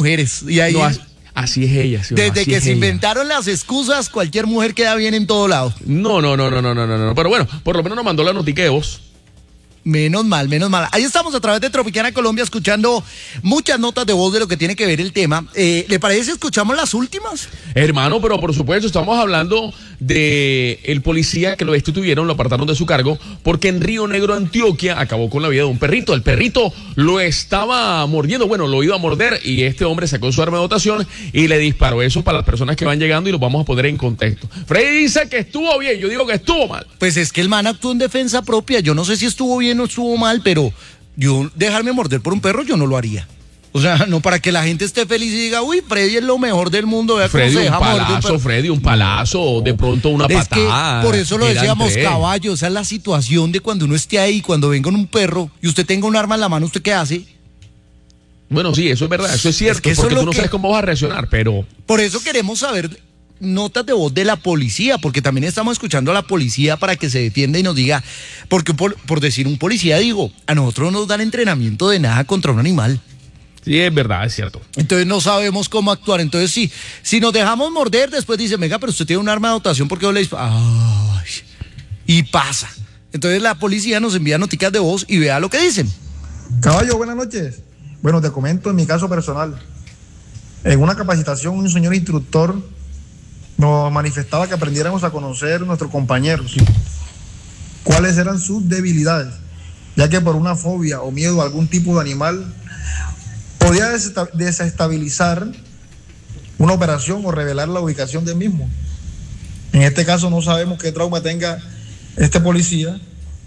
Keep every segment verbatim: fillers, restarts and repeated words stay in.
mujeres. Y ahí no, así, así es ella. ¿Sí? Desde así que es se ella. inventaron las excusas, cualquier mujer queda bien en todo lado. No, no, no, no, no, no, no, no. Pero bueno, por lo menos nos mandó la notica de voz. Menos mal, menos mal. Ahí estamos a través de Tropicana Colombia escuchando muchas notas de voz de lo que tiene que ver el tema. Eh, ¿Le parece si escuchamos las últimas? Hermano, pero por supuesto estamos hablando de el policía que lo destituyeron, lo apartaron de su cargo, porque en Río Negro, Antioquia, acabó con la vida de un perrito. El perrito lo estaba mordiendo, bueno, lo iba a morder y este hombre sacó su arma de dotación y le disparó. Eso para las personas que van llegando y los vamos a poner en contexto. Freddy dice que estuvo bien, yo digo que estuvo mal. Pues es que el man actuó en defensa propia. Yo no sé si estuvo bien o estuvo mal, pero yo dejarme morder por un perro yo no lo haría. O sea, no para que la gente esté feliz y diga, uy, Freddy es lo mejor del mundo. Vea Freddy, cómo se un deja morder palazo, perro. Freddy, un palazo, de pronto una Es patada. que por eso lo eran decíamos, tres. caballo. Esa es la situación de cuando uno esté ahí, cuando venga un perro y usted tenga un arma en la mano, ¿usted qué hace? Bueno, sí, eso es verdad, eso es cierto, Es que eso porque es lo tú no que- sabes cómo vas a reaccionar, pero... Por eso queremos saber notas de voz de la policía, porque también estamos escuchando a la policía para que se defienda y nos diga, porque por, por decir un policía, digo, a nosotros no nos dan entrenamiento de nada contra un animal. Sí, es verdad, es cierto. Entonces no sabemos cómo actuar. Entonces sí, si nos dejamos morder, después dice, venga, pero usted tiene un arma de dotación, ¿por qué no le dispara? Ay, y pasa. Entonces la policía nos envía noticas de voz y vea lo que dicen. Caballo, buenas noches. Bueno, te comento en mi caso personal. En una capacitación, un señor instructor nos manifestaba que aprendiéramos a conocer a nuestros compañeros, cuáles eran sus debilidades, ya que por una fobia o miedo a algún tipo de animal podía desesta- desestabilizar una operación o revelar la ubicación del mismo. En este caso no sabemos qué trauma tenga este policía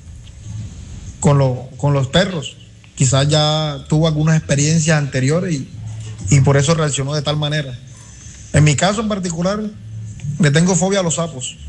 con, lo- con los perros. Quizás ya tuvo algunas experiencias anteriores y, y por eso reaccionó de tal manera. En mi caso en particular, le tengo fobia a los sapos.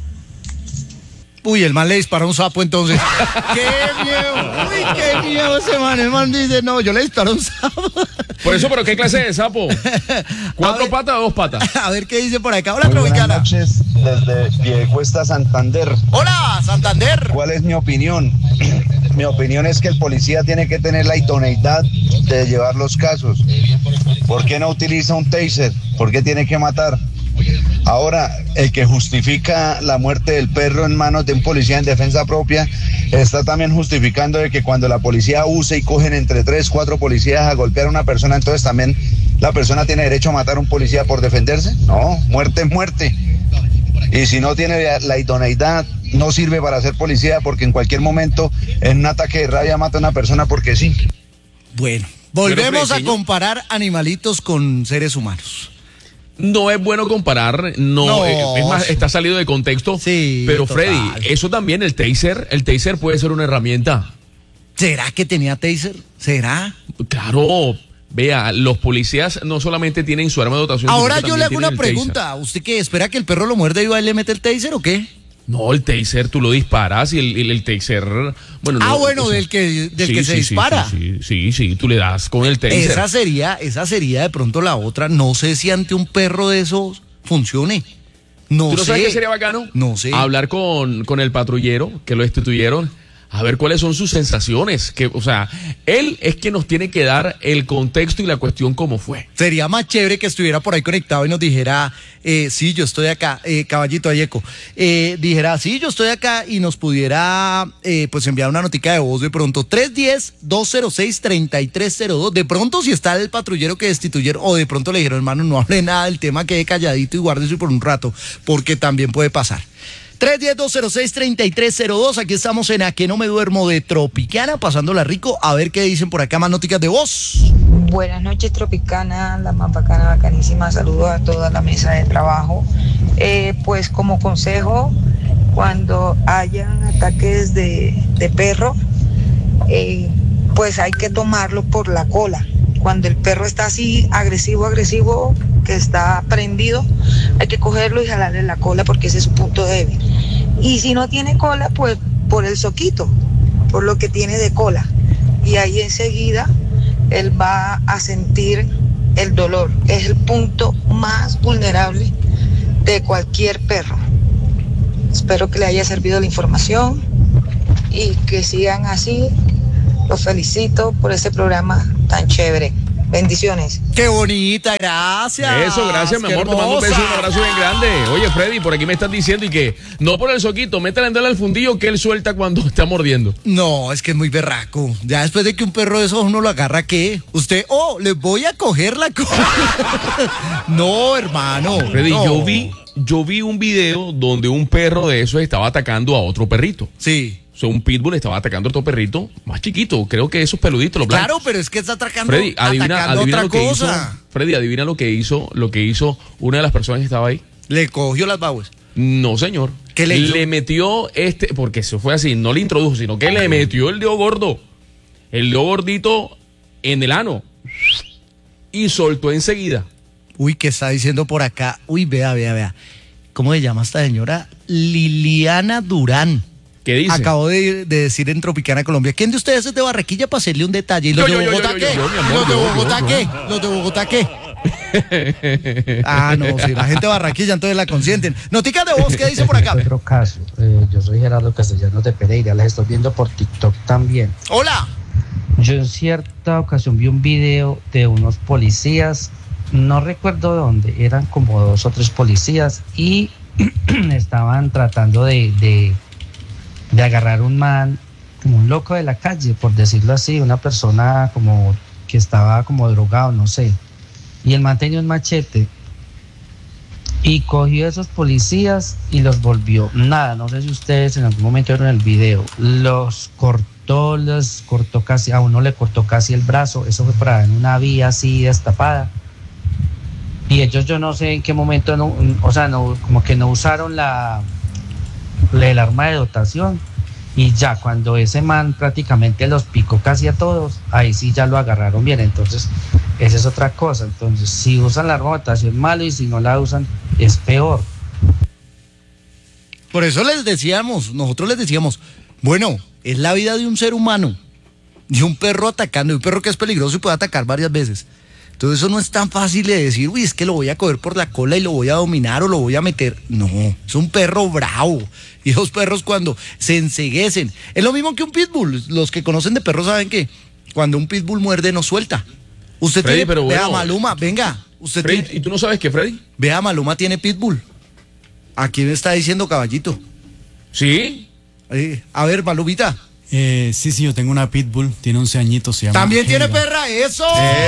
Uy, el man le disparó a un sapo entonces. ¡Qué miedo! ¡Uy, qué miedo ese man! El man dice, no, yo le disparé a un sapo. Por eso, pero ¿qué clase de sapo? A ¿Cuatro ver. patas o dos patas? A ver qué dice por acá. Hola, Muy buenas Tropicana. noches desde Piedecuesta, Santander. Hola, Santander. ¿Cuál es mi opinión? Mi opinión es que el policía tiene que tener la idoneidad de llevar los casos. ¿Por qué no utiliza un taser? ¿Por qué tiene que matar? Ahora, el que justifica la muerte del perro en manos de un policía en defensa propia está también justificando de que cuando la policía use y cogen entre tres, cuatro policías a golpear a una persona, entonces también la persona tiene derecho a matar a un policía por defenderse. No, muerte es muerte. Y si no tiene la idoneidad, no sirve para ser policía, porque en cualquier momento en un ataque de rabia mata a una persona porque sí. Bueno, volvemos Pero, a Freddy, comparar animalitos con seres humanos. No es bueno comparar, no, No, eh, es más, sí. está salido de contexto. Sí, pero total. Freddy, eso también, el taser, el taser puede ser una herramienta. ¿Será que tenía taser? ¿Será? Claro, vea, los policías no solamente tienen su arma de dotación. Ahora sino que yo le hago también una tienen el taser. pregunta. ¿Usted qué espera que el perro lo muerde y va y le mete el taser o qué? No, el taser tú lo disparas y el, el, el taser, bueno, Ah, no, bueno, o sea, del que, del sí, que se sí, sí, dispara. Sí, sí, sí, sí, tú le das con el taser. Esa sería, esa sería de pronto la otra. No sé si ante un perro de esos funcione. No ¿Tú no sé. sabes qué sería bacano? No sé. Hablar con, con el patrullero que lo destituyeron, a ver cuáles son sus sensaciones. Que, o sea, él es quien nos tiene que dar el contexto y la cuestión cómo fue. Sería más chévere que estuviera por ahí conectado y nos dijera, eh, sí, yo estoy acá, eh, caballito Ayeco, eh, dijera, sí, yo estoy acá y nos pudiera eh, pues enviar una notica de voz de pronto, tres uno cero, dos cero seis, tres tres cero dos, de pronto si está el patrullero que destituyeron o de pronto le dijeron, hermano, no hable nada del tema, quede calladito y guárdese por un rato, porque también puede pasar. tres uno cero, dos cero seis, tres tres cero dos, aquí estamos en A Que No Me Duermo de Tropicana, pasándola rico, a ver qué dicen por acá más noticas de voz. Buenas noches, Tropicana, la más bacana, bacanísima. Saludos a toda la mesa de trabajo. Eh, pues como consejo, cuando hayan ataques de, de perro, eh, pues hay que tomarlo por la cola. Cuando el perro está así, agresivo, agresivo, que está prendido, hay que cogerlo y jalarle la cola porque ese es su punto débil. Y si no tiene cola, pues por el soquito, por lo que tiene de cola. Y ahí enseguida él va a sentir el dolor. Es el punto más vulnerable de cualquier perro. Espero que le haya servido la información y que sigan así. Los felicito por ese programa tan chévere. Bendiciones. Qué bonita, gracias. Eso, gracias, mi Qué amor. Te mando un beso y un hermosa. abrazo bien grande. Oye, Freddy, por aquí me estás diciendo y que no por el soquito, métele en al fundillo que él suelta cuando está mordiendo. No, es que es muy berraco. Ya después de que un perro de esos uno lo agarra, ¿qué? Usted, oh, les voy a coger la cosa. No, hermano. Freddy, no. yo vi, yo vi un video donde un perro de esos estaba atacando a otro perrito. Sí. O sea, un pitbull estaba atacando a otro perrito más chiquito. Creo que esos peluditos, los blancos. Claro, pero es que está atracando, Freddy, adivina, atacando adivina otra lo que cosa. hizo. Freddy, adivina lo que hizo, lo que hizo una de las personas que estaba ahí. Le cogió las babas. No, señor. ¿Qué le hizo? Le metió este, porque eso fue así, no le introdujo, sino que le metió el dedo gordo, el dedo gordito en el ano y soltó enseguida. Uy, ¿qué está diciendo por acá? Uy, vea, vea, vea. ¿Cómo se llama esta señora? Liliana Durán. ¿Qué dice? Acabo de, de decir en Tropicana, Colombia. ¿Quién de ustedes es de Barranquilla para hacerle un detalle? ¿Y los Yo, de yo, yo, Bogotá yo, yo, qué? yo, mi amor, ¿Y los de yo, Bogotá yo, qué? ¿Los de Bogotá qué? Ah, no, si la gente de Barranquilla entonces la consienten. Noticas de voz, ¿qué dice por acá? Otro caso, eh, yo soy Gerardo Castellanos de Pereira, les estoy viendo por TikTok también. Hola. Yo en cierta ocasión vi un video de unos policías, no recuerdo dónde, eran como dos o tres policías y estaban tratando de, de, de agarrar un man, como un loco de la calle, por decirlo así, una persona como que estaba como drogado, no sé. Y el man tenía un machete y cogió a esos policías y los volvió nada. No sé si ustedes en algún momento vieron el video. Los cortó, les cortó casi, a uno le cortó casi el brazo. Eso fue para en una vía así destapada. Y ellos, yo no sé en qué momento, no, o sea, no, como que no usaron la, la el arma de dotación. Y ya cuando ese man prácticamente los picó casi a todos, ahí sí ya lo agarraron bien. Entonces, esa es otra cosa. Entonces, si usan la arma de dotación, malo, y si no la usan, es peor. Por eso les decíamos, nosotros les decíamos, bueno, es la vida de un ser humano, de un perro atacando, de un perro que es peligroso y puede atacar varias veces. Entonces eso no es tan fácil de decir, uy, es que lo voy a coger por la cola y lo voy a dominar o lo voy a meter. No, es un perro bravo. Y los perros cuando se enceguecen, es lo mismo que un pitbull. Los que conocen de perros saben que cuando un pitbull muerde no suelta. Usted Freddy, tiene, pero vea bueno, Maluma, venga, usted Freddy, tiene, ¿y tú no sabes qué, Freddy? vea Maluma tiene pitbull. ¿A quién está diciendo caballito? Sí. Eh, a ver, Malumita. Eh, sí, sí, yo tengo una pitbull, tiene once añitos, se llama También tiene Helga. perra, eso.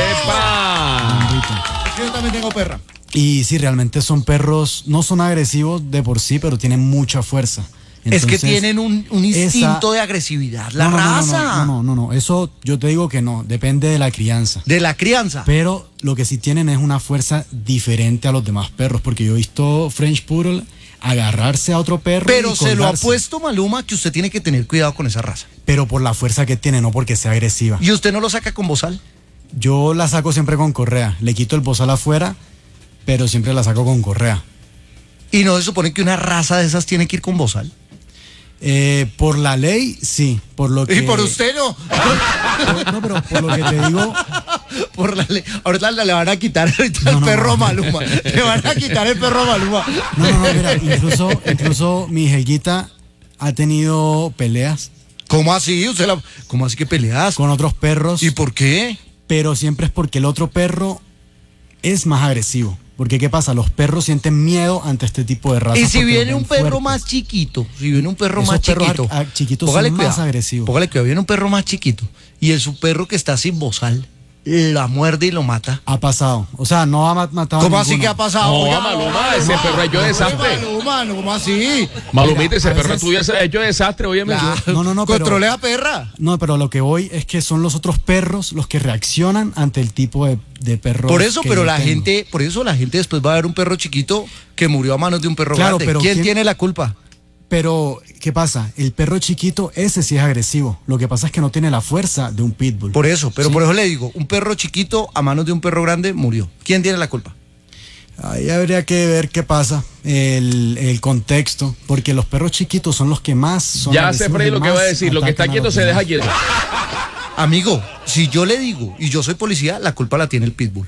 ¡Epa! Es que yo también tengo perra. Y sí, realmente son perros, no son agresivos de por sí, pero tienen mucha fuerza. Es que Entonces, tienen un, un esa- instinto de agresividad, la no, no, no, no, raza. No, no, no, no, eso yo te digo que no, depende de la crianza. De la crianza. Pero lo que sí tienen es una fuerza diferente a los demás perros, porque yo he visto French Poodle agarrarse a otro perro. Pero y se lo ha colgarse. puesto Maluma que usted tiene que tener cuidado con esa raza. Pero por la fuerza que tiene, no porque sea agresiva. ¿Y usted no lo saca con bozal? Yo la saco siempre con correa, le quito el bozal afuera, pero siempre la saco con correa. ¿Y no se supone que una raza de esas tiene que ir con bozal? Eh, por la ley, sí. Por lo que, Y por usted no. Por- no, pero por lo que te digo, Por la ley. Ahorita le van a quitar ahorita No, el no, perro no. Maluma. Le van a quitar el perro Maluma. no, no, no, mira, incluso, incluso mi Helguita ha tenido peleas ¿Cómo así? ¿Usted la... ¿Cómo así que peleas? con otros perros, ¿Y por qué? pero siempre es porque el otro perro es más agresivo. Porque ¿qué pasa? Los perros sienten miedo ante este tipo de razas. Y si porque viene los un ven perro fuertes. más chiquito, si viene un perro Esos más perros chiquito, a- a- chiquitos póngale son más cuidado, agresivos. Póngale cuidado, viene un perro más chiquito y el su perro que está sin bozal la muerde y lo mata. Ha pasado. O sea, no ha ma- matado a ¿Cómo así ninguno. que ha pasado? No, Oiga, Maluma, ese perro hecho desastre. Maluma, no, ¿cómo así? Malumita, ese a perro veces- tuyo se ha hecho desastre, óyeme. Claro. No, no, no, pero- Controlea perra. No, pero lo que voy es que son los otros perros los que reaccionan ante el tipo de, de perro. Por eso, que pero yo la tengo. gente, por eso la gente después va a ver un perro chiquito que murió a manos de un perro Claro, grande. pero ¿Quién, ¿quién- tiene la culpa? Pero, ¿qué pasa? El perro chiquito, ese sí es agresivo. Lo que pasa es que no tiene la fuerza de un pitbull. Por eso, pero Sí. por eso le digo, un perro chiquito a manos de un perro grande murió. ¿Quién tiene la culpa? Ahí habría que ver qué pasa, el, el contexto, porque los perros chiquitos son los que más son Ya sé, agresivos Freddy, y lo que más va a decir. Lo que está atacan a quieto los se deja demás. quieto. Amigo, si yo le digo y yo soy policía, la culpa la tiene el pitbull.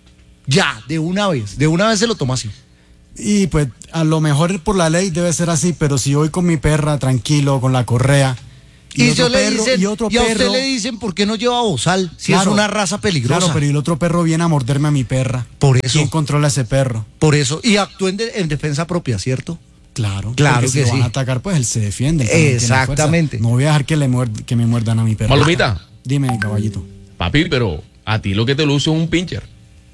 Ya, de una vez, de una vez se lo toma así. Y pues a lo mejor por la ley debe ser así, pero si yo voy con mi perra tranquilo, con la correa, Y, otro yo le perro, dicen, y otro y a usted perro- le dicen, ¿por qué no lleva bozal? Si Claro, es una raza peligrosa. Claro, pero y el otro perro viene a morderme a mi perra. Por eso. ¿Quién controla a ese perro? Por eso. Y actúa en, de- en defensa propia, ¿cierto? Claro, Claro porque si que lo van sí. a atacar, pues él se defiende. él también tiene fuerza. Exactamente. No voy a dejar que, le muerd- que me muerdan a mi perro. Malumita. Dime, caballito. Papi, pero a ti lo que te luce es un pincher.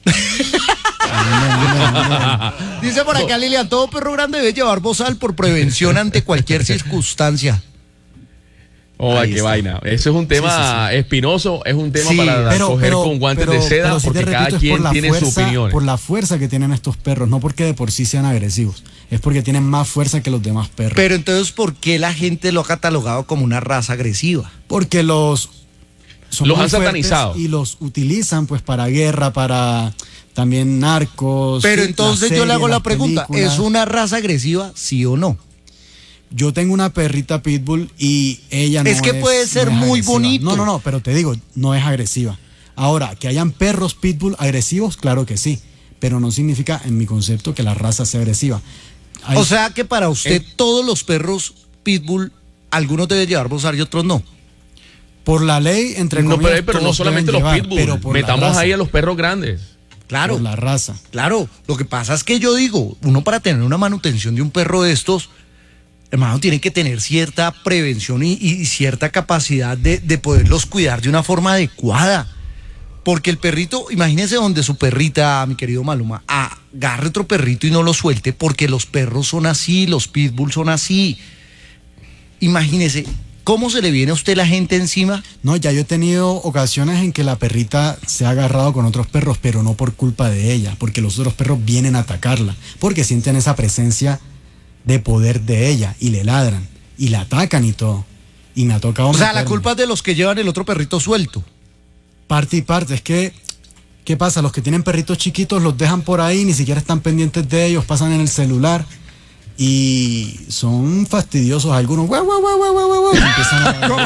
Dice por acá Lilian, todo perro grande debe llevar bozal por prevención ante cualquier circunstancia. Oh, Ahí qué está. vaina. Ese es un tema espinoso, es un tema Sí, para Pero, coger pero, con guantes pero- de seda, pero sí te porque repito, cada es por quien la tiene su fuerza- opinión. Por la fuerza que tienen estos perros, no porque de por sí sean agresivos, es porque tienen más fuerza que los demás perros. Pero entonces, ¿por qué la gente lo ha catalogado como una raza agresiva? Porque los son Los muy han fuertes satanizado. y los utilizan pues para guerra, para también narcos. Pero sí, entonces las yo le hago series, la las pregunta, películas. ¿es una raza agresiva, sí o no? Yo tengo una perrita pitbull y ella no Es que puede ser no es muy agresiva. bonito. No, no, no, pero te digo, no es agresiva. Ahora, que hayan perros pitbull agresivos, claro que sí, pero no significa en mi concepto que la raza sea agresiva. Hay- O sea que para usted Eh. todos los perros pitbull, algunos deben llevar bozal y otros no. por la ley, entre No, comillas, pero, pero no todos solamente los deben llevar, pitbull, pero por la metamos raza, ahí a los perros grandes. Claro, por la raza. claro. Lo que pasa es que yo digo, uno para tener una manutención de un perro de estos, hermano, tiene que tener cierta prevención y, y cierta capacidad de, de poderlos cuidar de una forma adecuada. Porque el perrito, imagínese donde su perrita, mi querido Maluma, agarre otro perrito y no lo suelte, porque los perros son así, los pitbull son así. Imagínese, ¿cómo se le viene a usted la gente encima? No, ya yo he tenido ocasiones en que la perrita se ha agarrado con otros perros, pero no por culpa de ella, porque los otros perros vienen a atacarla, porque sienten esa presencia de poder de ella y le ladran y la atacan y todo. Y me ha tocado O sea, la meterme. culpa es de los que llevan el otro perrito suelto. Parte y parte, es que, ¿qué pasa? Los que tienen perritos chiquitos los dejan por ahí, ni siquiera están pendientes de ellos, pasan en el celular y son fastidiosos algunos. Guau, guau, guau, guau, guau, guau, y empiezan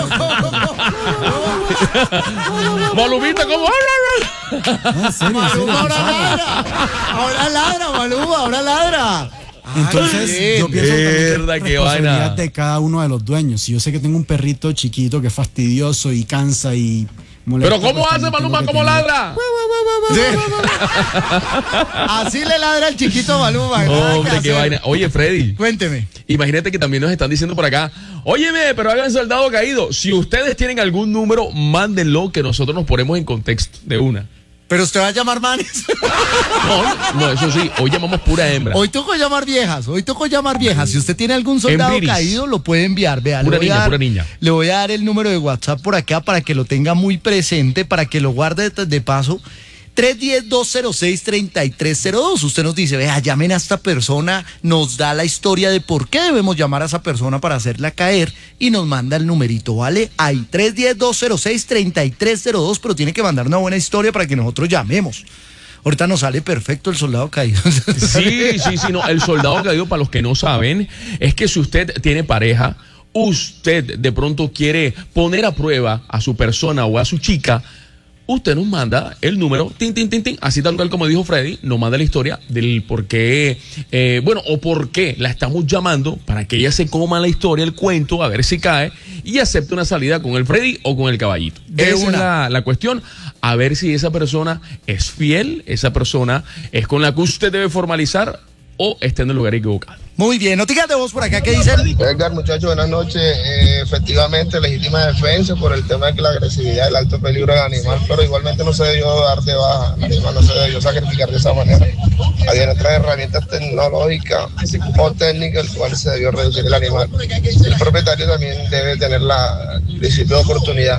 a- Malumita, ¿cómo No, en serio, en serio, Maluma, ahora ¿sabes? ladra. Ahora ladra, Maluma, ahora ladra. Entonces, Ay, yo pienso que también Mierda, es qué responsabilidad vaina. de cada uno de los dueños. Si yo sé que tengo un perrito chiquito que es fastidioso y cansa y molesta. Pero ¿cómo pues hace también tengo Maluma? que ¿Cómo tener- ladra? Así le ladra el chiquito Maluma. nada que Hombre, qué hacer. vaina. Oye, Freddy, Cuénteme. imagínate que también nos están diciendo por acá, óyeme, pero hagan soldado caído. Si ustedes tienen algún número, mándenlo que nosotros nos ponemos en contexto de una. Pero usted va a llamar manes. No, no, eso sí, hoy llamamos pura hembra. Hoy tocó llamar viejas, hoy tocó llamar viejas. Si usted tiene algún soldado Embriris. caído, lo puede enviar. Vea, Pura le voy niña, a dar, pura niña. Le voy a dar el número de WhatsApp por acá para que lo tenga muy presente, para que lo guarde de, de paso. tres uno cero, dos cero seis, tres tres cero dos. Usted nos dice, vea, llamen a esta persona, nos da la historia de por qué debemos llamar a esa persona para hacerla caer y nos manda el numerito, ¿vale? Ahí, tres uno cero, dos cero seis, tres tres cero dos, pero tiene que mandar una buena historia para que nosotros llamemos. Ahorita nos sale perfecto el soldado caído. Sí, sí, sí, no. El soldado caído, para los que no saben, es que si usted tiene pareja, usted de pronto quiere poner a prueba a su persona o a su chica, usted nos manda el número, tin, tin, tin, tin, así tal cual como dijo Freddy, nos manda la historia del por qué, eh, bueno, o por qué la estamos llamando para que ella se coma la historia, el cuento, a ver si cae y acepte una salida con el Freddy o con el caballito. De Esa una. es la, la cuestión, a ver si esa persona es fiel, esa persona es con la que usted debe formalizar o está en el lugar equivocado. Muy bien, noticias de voz por acá, ¿qué dicen? Edgar, muchachos, buenas noches. Eh, efectivamente, legítima defensa por el tema de que la agresividad, el alto peligro del animal, pero igualmente no se debió dar de baja, el animal no se debió sacrificar de esa manera. Había otras herramientas tecnológicas o técnicas, el cual se debió reducir el animal. El propietario también debe tener la principio de oportunidad.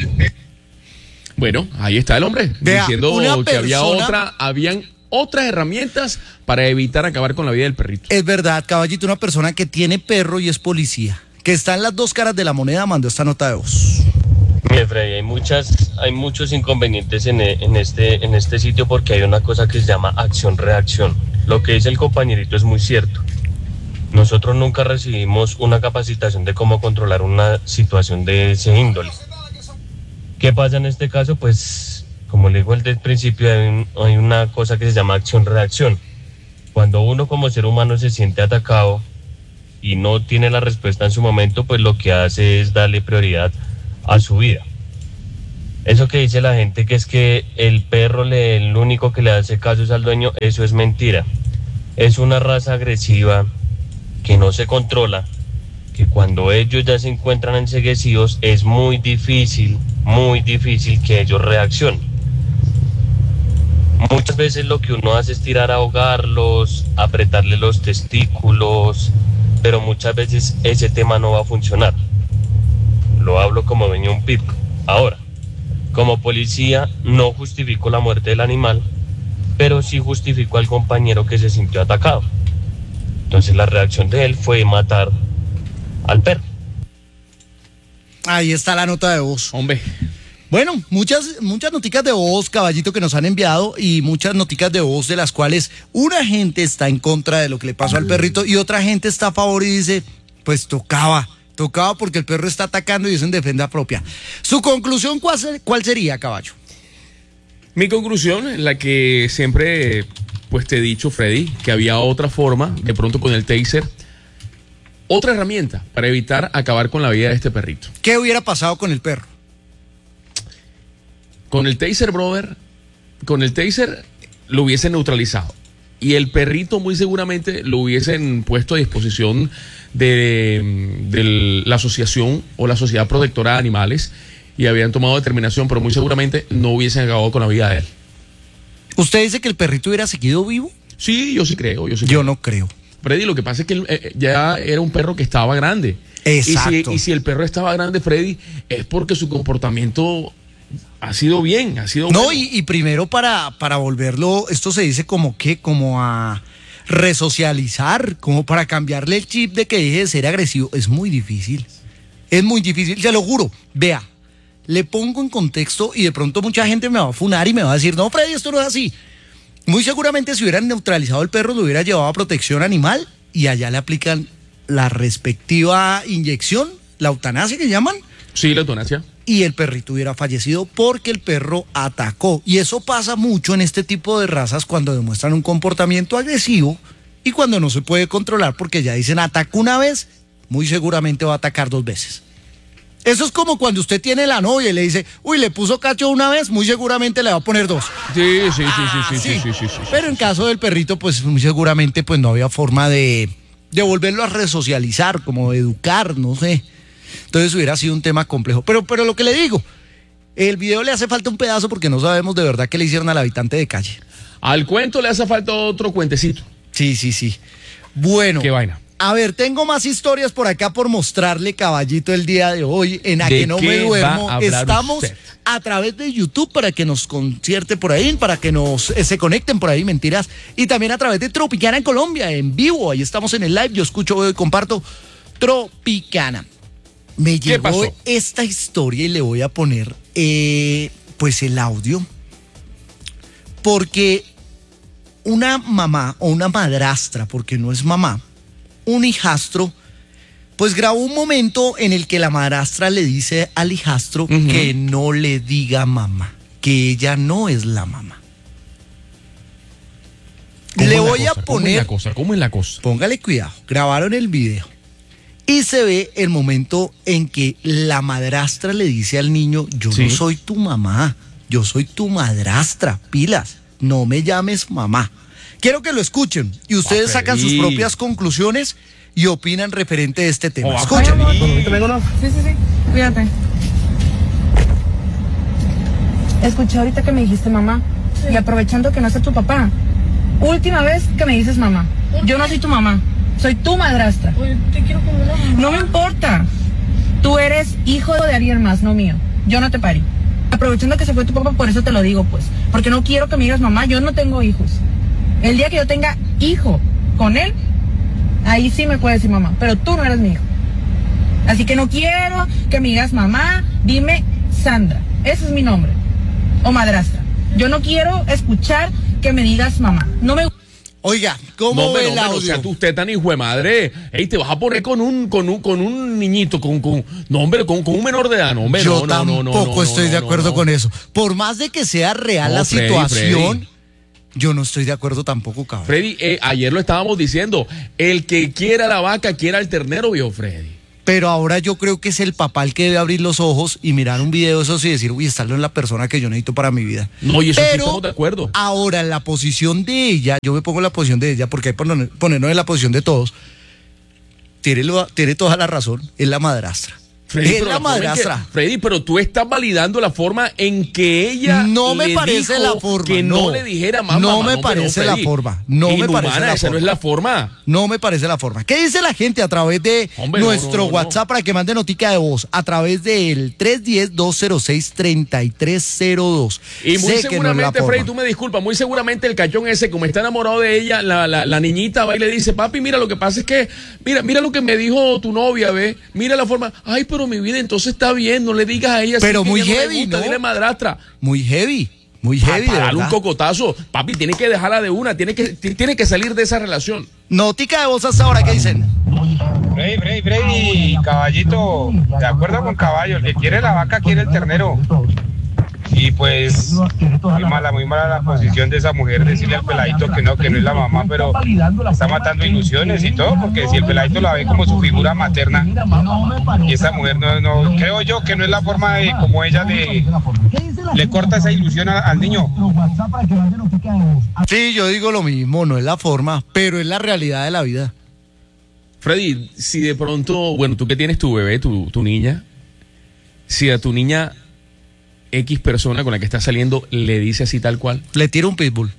Bueno, ahí está el hombre, Vea, diciendo una que había persona- otra, habían otras herramientas para evitar acabar con la vida del perrito. Es verdad, caballito, una persona que tiene perro y es policía, que está en las dos caras de la moneda, mandó esta nota de voz. Mire, Freddy, hay muchas, hay muchos inconvenientes en, e- en este, en este sitio porque hay una cosa que se llama acción-reacción. Lo que dice el compañerito es muy cierto. Nosotros nunca recibimos una capacitación de cómo controlar una situación de ese índole. ¿Qué pasa en este caso? Pues, como le digo desde el principio, hay, un- hay una cosa que se llama acción-reacción. Cuando uno como ser humano se siente atacado, y no tiene la respuesta en su momento, pues lo que hace es darle prioridad a su vida. Eso que dice la gente que es que el perro le, el único que le hace caso es al dueño, eso es mentira. Es una raza agresiva que no se controla, que cuando ellos ya se encuentran enceguecidos es muy difícil, muy difícil que ellos reaccionen. Muchas veces lo que uno hace es tirar a ahogarlos, apretarle los testículos, pero muchas veces ese tema no va a funcionar. Lo hablo como dueño de un pitbull. Ahora, como policía no justifico la muerte del animal, pero sí justifico al compañero que se sintió atacado. Entonces la reacción de él fue matar al perro. Ahí está la nota de voz. Hombre. Bueno, muchas, muchas noticas de voz, Caballito, que nos han enviado y muchas noticas de voz de las cuales una gente está en contra de lo que le pasó al perrito y otra gente está a favor y dice, pues tocaba, tocaba porque el perro está atacando y es en defensa propia. ¿Su conclusión cuál, ser, cuál sería, Caballo? Mi conclusión, la que siempre pues te he dicho, Freddy, que había otra forma, de pronto con el taser, otra herramienta para evitar acabar con la vida de este perrito. ¿Qué hubiera pasado con el perro? Con el taser, brother, con el taser lo hubiesen neutralizado. Y el perrito muy seguramente lo hubiesen puesto a disposición de, de la asociación o la Sociedad Protectora de Animales y habían tomado determinación, pero muy seguramente no hubiesen acabado con la vida de él. ¿Usted dice que el perrito hubiera seguido vivo? Sí, yo sí creo. Yo, sí yo creo. no creo. Freddy, lo que pasa es que él, eh, ya era un perro que estaba grande. Exacto. Y si, y si el perro estaba grande, Freddy, es porque su comportamiento ha sido bien, ha sido No, bueno. y, y primero para, para volverlo, esto se dice como que, como a resocializar, como para cambiarle el chip de que deje de ser agresivo. Es muy difícil. Es muy difícil, se lo juro. Vea, le pongo en contexto y de pronto mucha gente me va a funar y me va a decir, no, Freddy, esto no es así. Muy seguramente si hubieran neutralizado el perro, lo hubiera llevado a protección animal y allá le aplican la respectiva inyección, la eutanasia que llaman. Sí, la eutanasia. Y el perrito hubiera fallecido porque el perro atacó. Y eso pasa mucho en este tipo de razas cuando demuestran un comportamiento agresivo y cuando no se puede controlar porque ya dicen atacó una vez, muy seguramente va a atacar dos veces. Eso es como cuando usted tiene la novia y le dice, uy, le puso cacho una vez, muy seguramente le va a poner dos. Sí, sí, sí, Ah, sí, sí, sí. sí, sí, sí, sí, Pero sí, en sí. caso del perrito, pues muy seguramente pues no había forma de, de volverlo a resocializar, como de educar, no sé. Entonces hubiera sido un tema complejo. Pero, pero lo que le digo, el video le hace falta un pedazo porque no sabemos de verdad qué le hicieron al habitante de calle. Al cuento le hace falta otro cuentecito. Sí, sí, sí. Bueno. Qué vaina. A ver, tengo más historias por acá por mostrarle, Caballito, el día de hoy en A ¿De que no qué me duermo. va a hablar Estamos usted? a través de YouTube para que nos concierte por ahí, para que nos eh, se conecten por ahí, mentiras. Y también a través de Tropicana en Colombia, en vivo. Ahí estamos en el live. Yo escucho, veo y comparto Tropicana. Me ¿Qué llegó pasó? esta historia y le voy a poner eh, pues el audio. Porque una mamá o una madrastra, porque no es mamá, un hijastro, pues grabó un momento en el que la madrastra le dice al hijastro Uh-huh. que no le diga mamá, que ella no es la mamá. ¿Cómo Le es la voy a cosa? ¿Cómo es poner, la cosa? ¿Cómo es la cosa? póngale cuidado, grabaron el video y se ve el momento en que la madrastra le dice al niño, yo Sí. no soy tu mamá, yo soy tu madrastra, pilas, no me llames mamá. Quiero que lo escuchen y ustedes Ah, sacan sus Freddy. propias conclusiones y opinan referente a este tema. Oh, Escuchen. Freddy. Sí, sí, sí. Cuídate. Escuché ahorita que me dijiste mamá. Y aprovechando que no está tu papá. Última vez que me dices mamá. Yo no soy tu mamá. Soy tu madrastra. Te quiero como una mamá. No me importa. Tú eres hijo de alguien más, no mío. Yo no te parí. Aprovechando que se fue tu papá, por eso te lo digo, pues. Porque no quiero que me digas mamá. Yo no tengo hijos. El día que yo tenga hijo con él, ahí sí me puedes decir mamá. Pero tú no eres mi hijo. Así que no quiero que me digas mamá, dime Sandra, ese es mi nombre, o madrastra. Yo no quiero escuchar que me digas mamá. No me Oiga, ¿cómo No, ve pero, el pero, audio? o sea, tú, usted tan hijo de madre. Ey, te vas a poner con un, con un, con un niñito, con, con, no, hombre, con, con un menor de edad, no, hombre, Yo no, no, no, tampoco no, estoy no, de no, acuerdo no. con eso. Por más de que sea real No, la Freddy, situación, Freddy. Yo no estoy de acuerdo tampoco, cabrón. Freddy, eh, ayer lo estábamos diciendo, el que quiera la vaca, quiera el ternero, viejo Freddy. Pero ahora yo creo que es el papá el que debe abrir los ojos y mirar un video de esos y decir, uy, esta no es la persona que yo necesito para mi vida. No, y eso Pero sí estamos de acuerdo. Ahora, en la posición de ella, yo me pongo en la posición de ella, porque hay que poner- ponernos en la posición de todos, tiene, lo- tiene toda la razón, es la madrastra. Freddy, es pero la forma en que- madrastra. Freddy, pero tú estás validando la forma en que ella No me le parece dijo la forma. que no, le dijera mamá. No mamá, me parece la Freddy, forma. No me inhumana, parece la esa forma. no es la forma. No me parece la forma. ¿Qué dice la gente a través de Hombre, no, nuestro no, no, no. WhatsApp para que mande notica de voz? A través del tres uno cero, dos cero seis, tres tres cero dos. Y muy Sé que no es la seguramente, Freddy, forma. tú me disculpas, muy seguramente el cachón ese, como está enamorado de ella, la, la, la niñita va y le dice, papi, mira, lo que pasa es que, mira, mira lo que me dijo tu novia, ve, mira la forma, ay, pero mi vida, entonces está bien, no le digas a ella. Pero así que muy ella no le heavy, gusta, ¿no? Dile madrastra. Muy heavy, muy Pa- heavy, para de darle un verdad. cocotazo, papi, tiene que dejarla de una, tiene que, t- tiene que salir de esa relación. Notica de voz hasta ahora, ¿qué dicen? Freddy, Freddy, Freddy, caballito, de acuerdo con caballo, el que quiere la vaca quiere el ternero. Y pues, muy mala, muy mala la posición de esa mujer, decirle al peladito que no, que no es la mamá, pero está matando ilusiones y todo, porque si el peladito la ve como su figura materna, y esa mujer no, no, creo yo que no es la forma de como ella le, le corta esa ilusión a- al niño. Sí, yo digo lo mismo, no es la forma, pero es la realidad de la vida. Freddy, si de pronto, bueno, tú que tienes tu bebé, tu, tu niña, si a tu niña X persona con la que estás saliendo le dice así tal cual. Le tira un pitbull.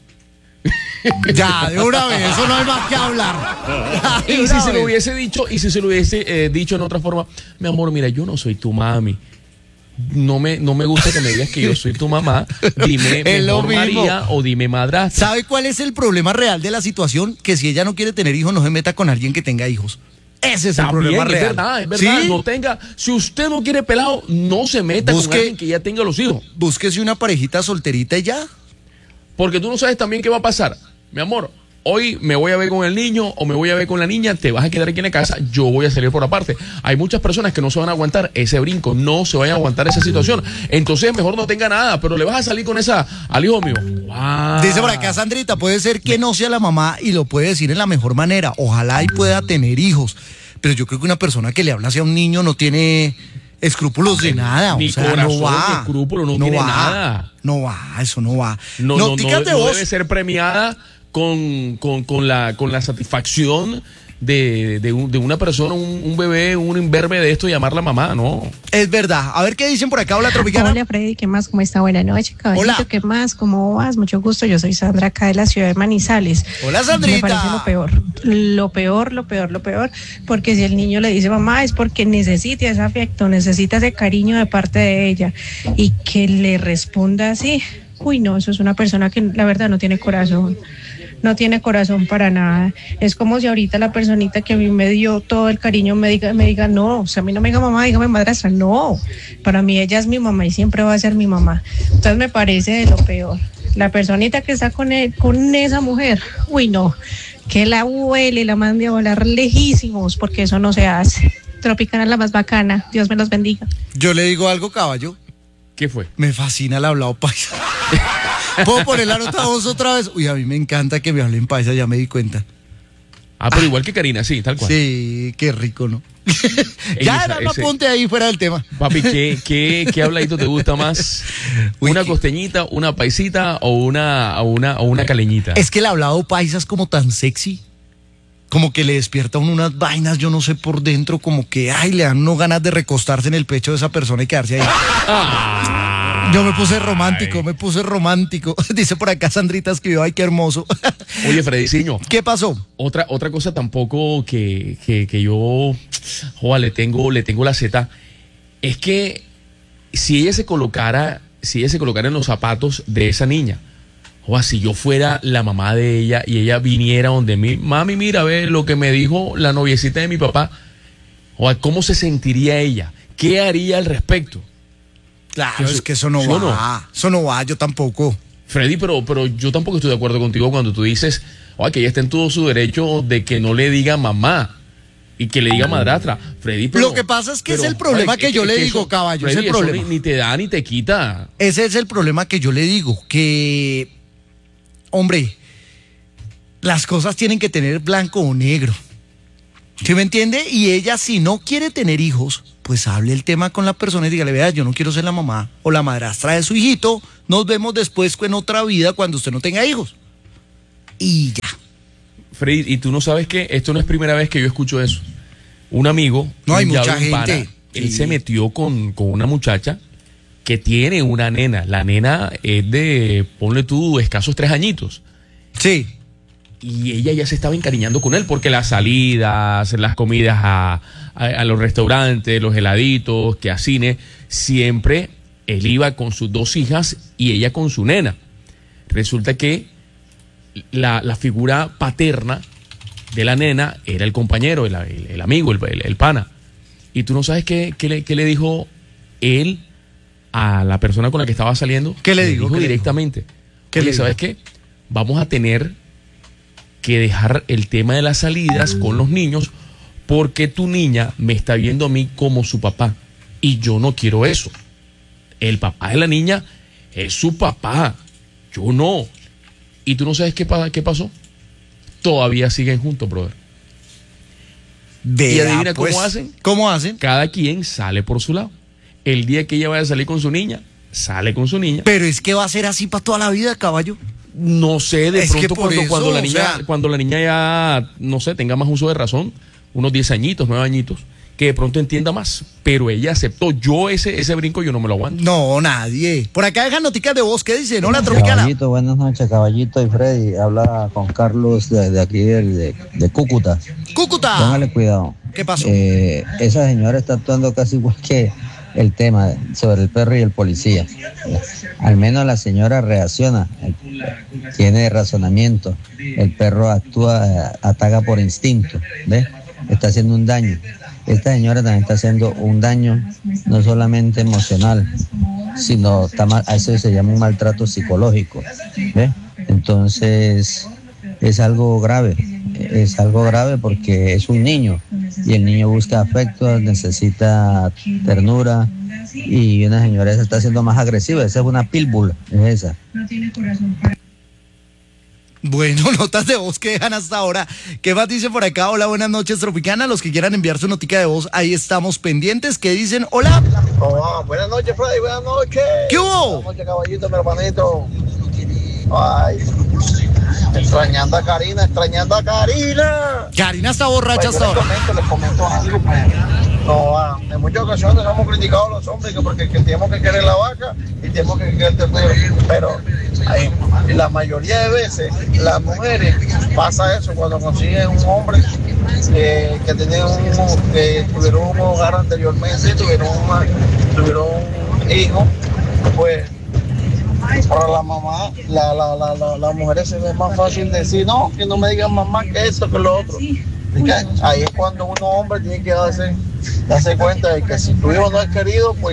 Ya, de una vez, eso no hay más que hablar. De Y una si se lo vez. hubiese dicho, y si se lo hubiese eh, dicho en otra forma, mi amor, mira, yo no soy tu mami. No me, no me gusta que me digas que yo soy tu mamá. Dime Es lo mejor mismo. María o dime madrastra. ¿Sabe cuál es el problema real de la situación? Que si ella no quiere tener hijos, no se meta con alguien que tenga hijos. Ese es el También, problema es real. verdad, es verdad. ¿Sí? No tenga, si usted no quiere pelado, no se meta Busque- con alguien que ya tenga los hijos. Búsquese una parejita solterita y ya. Porque tú no sabes también qué va a pasar. Mi amor, hoy me voy a ver con el niño o me voy a ver con la niña, te vas a quedar aquí en la casa, yo voy a salir por aparte. Hay muchas personas que no se van a aguantar ese brinco, no se vayan a aguantar esa situación. Entonces mejor no tenga nada, pero le vas a salir con esa al hijo mío. Wow. Dice por acá Sandrita, puede ser que no sea la mamá y lo puede decir en la mejor manera. Ojalá y pueda tener hijos. Pero yo creo que una persona que le habla hacia un niño no tiene escrúpulos de nada. Ni o sea, corazón, no va. ni escrúpulo, no tiene va, nada. No va, eso no va. No, no, no, Noticas de no voz. debe ser premiada con, con, con, la, con la satisfacción de, de, un- de una persona, un, un bebé, un imberbe de esto, llamarla mamá, ¿no? Es verdad. A ver qué dicen por acá. Hola, Tropicana. Hola Freddy, ¿qué más? ¿Cómo está? Buenas noches, caballito. Hola. ¿Qué más? ¿Cómo vas? Mucho gusto. Yo soy Sandra, acá de la ciudad de Manizales. Hola, Sandrita. Me parece lo peor, lo peor, lo peor, lo peor, porque si el niño le dice mamá es porque necesita ese afecto, necesita ese cariño de parte de ella y que le responda así. Uy, no, eso es una persona que la verdad no tiene corazón. No tiene corazón para nada. Es como si ahorita la personita que a mí me dio todo el cariño me diga, me diga no, o sea, a mí no me diga mamá, dígame madrastra. No, para mí ella es mi mamá y siempre va a ser mi mamá. Entonces me parece de lo peor. La personita que está con, él, con esa mujer, uy no, que la huele y la mande a volar lejísimos, porque eso no se hace. Tropicana es la más bacana. Dios me los bendiga. Yo le digo algo, caballo. ¿Qué fue? Me fascina el hablado paisa. ¿Puedo poner la nota de voz otra vez? Uy, a mí me encanta que me hablen paisa, ya me di cuenta. Ah, pero igual que Karina, sí, tal cual. Sí, qué rico, ¿no? Ey, Ya esa- era un ese- apunte ahí fuera del tema. Papi, ¿qué, qué, qué habladito te gusta más? Uy, ¿Una qué- costeñita, una paisita o una, o una, o una caleñita? Es que el hablado paisa es como tan sexy. Como que le despierta a uno unas vainas, yo no sé, por dentro, como que, ay, le dan uno ganas de recostarse en el pecho de esa persona y quedarse ahí. Ah. Yo me puse romántico, me puse romántico. Dice por acá Sandrita escribió, ay, qué hermoso. Oye, Frediciño, ¿Qué pasó? otra, otra cosa tampoco que, que, que yo joa, le tengo, le tengo la zeta, es que si ella se colocara, si ella se colocara en los zapatos de esa niña, joa, si yo fuera la mamá de ella y ella viniera donde mí, mami, mira, ve lo que me dijo la noviecita de mi papá, joa, ¿cómo se sentiría ella? ¿Qué haría al respecto? Claro, Eso- es que eso no ¿sí va. o no? Eso no va, yo tampoco. Freddy, pero, pero yo tampoco estoy de acuerdo contigo cuando tú dices, "Oye, que ella está en todo su derecho de que no le diga mamá y que le diga madrastra". Freddy, pero, Lo que pasa es que pero, es el problema oye, que yo le digo, eso- caballo, es Freddy, el eso problema. Ni, ni te da ni te quita. Ese es el problema que yo le digo, que hombre, las cosas tienen que tener blanco o negro. ¿Sí me entiende? Y ella, si no quiere tener hijos, pues hable el tema con la persona y dígale, vea, yo no quiero ser la mamá o la madrastra de su hijito, nos vemos después en otra vida cuando usted no tenga hijos. Y ya. Freddy, y tú no sabes que esto no es primera vez que yo escucho eso. Un amigo, no hay un mucha gente, pana, él sí. se metió con, con una muchacha que tiene una nena. La nena es de, ponle tú, escasos tres añitos. Sí. Y ella ya se estaba encariñando con él porque las salidas, las comidas a, a, a los restaurantes, los heladitos, que a cine, siempre él iba con sus dos hijas y ella con su nena. Resulta que la, la figura paterna de la nena era el compañero, el, el, el amigo, el, el, el pana. Y tú no sabes qué, qué, le, qué le dijo él a la persona con la que estaba saliendo. ¿Qué le, le dijo? dijo ¿Qué directamente. ¿Qué Oye, le ¿sabes dijo? qué? Vamos a tener que dejar el tema de las salidas con los niños porque tu niña me está viendo a mí como su papá y yo no quiero eso. El papá de la niña es su papá, yo no. Y tú no sabes qué, qué pasó. Todavía siguen juntos, brother. Vea, y adivina pues, cómo hacen. ¿Cómo hacen? Cada quien sale por su lado. El día que ella vaya a salir con su niña, sale con su niña. Pero es que va a ser así para toda la vida, caballo. No sé, de es pronto cuando, eso, cuando la niña, o sea, cuando la niña ya, no sé, tenga más uso de razón, unos diez añitos, nueve añitos, que de pronto entienda más. Pero ella aceptó. Yo ese, ese brinco yo no me lo aguanto. No, nadie. Por acá dejan noticas de voz. ¿Qué dicen? Hola, Tropicana. Caballito, buenas noches, Caballito y Freddy. Habla con Carlos de, de aquí, de, de, de Cúcuta. Cúcuta. Póngale cuidado. ¿Qué pasó? Eh, esa señora está actuando casi igual que el tema sobre el perro y el policía. Al menos la señora reacciona, tiene razonamiento. El perro actúa, ataca por instinto, ¿ves? Está haciendo un daño. Esta señora también está haciendo un daño no solamente emocional, sino está mal, a eso se llama un maltrato psicológico, ¿ves? Entonces es algo grave, es algo grave porque es un niño y el niño busca afecto, necesita ternura y una señora esa está siendo más agresiva, esa es una pitbull, es esa. Bueno, notas de voz que dejan hasta ahora. ¿Qué más dice por acá? Hola, buenas noches, Tropicana. Los que quieran enviar su notica de voz, ahí estamos pendientes. ¿Qué dicen? Hola. Oh, buenas noches, Freddy, buenas noches. ¿Qué hubo? Buenas noches, caballito, mi hermanito. Ay, extrañando a Karina, extrañando a Karina. Karina está borracha Pues hasta yo les ahora. comento, les comento algo. Pues. No, ah, en muchas ocasiones hemos criticado a los hombres que porque que tenemos que querer la vaca y tenemos que querer el ternero. Pero hay, la mayoría de veces las mujeres pasa eso cuando consiguen un hombre eh, que tenía un, que tuvieron un hogar anteriormente, tuvieron, una, tuvieron un hijo, pues para la mamá, la, la, la, la, las mujeres se les es más fácil decir, no, que no me digan mamá que esto, que lo otro. Ahí es cuando uno hombre tiene que darse, darse cuenta de que si tu hijo no es querido, pues